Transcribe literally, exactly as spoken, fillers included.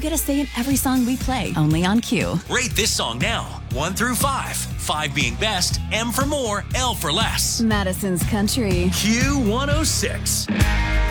get a say in every song we play, only on Q. Rate this song now, one through five. Five being best, M for more, L for less. Madison's Country. Q one oh six.